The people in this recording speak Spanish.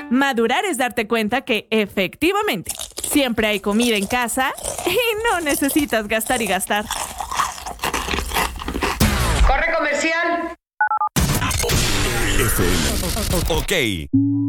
Madurar es darte cuenta que, efectivamente, siempre hay comida en casa y no necesitas gastar y gastar. ¡Corre comercial! FM. Ok.